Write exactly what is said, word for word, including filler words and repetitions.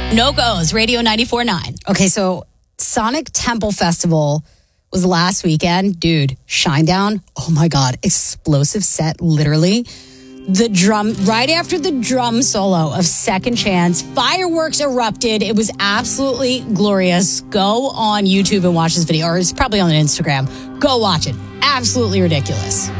No Goes, Radio ninety-four point nine. Okay, so Sonic Temple Festival was last weekend. Dude, Shinedown, oh my God, explosive set, literally. The drum, right after the drum solo of Second Chance, fireworks erupted. It was absolutely glorious. Go on YouTube and watch this video, or it's probably on Instagram. Go watch it. Absolutely ridiculous.